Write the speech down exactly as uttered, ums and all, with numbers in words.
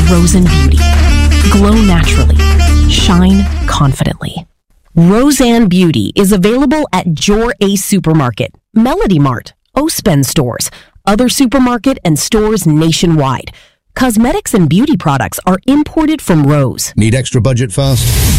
Roseanne Beauty. Glow naturally. Shine confidently. Roseanne Beauty is available at Jor Ace Supermarket, Melody Mart, Ospen stores, other supermarket and stores nationwide. Cosmetics and beauty products are imported from Rose. Need extra budget fast?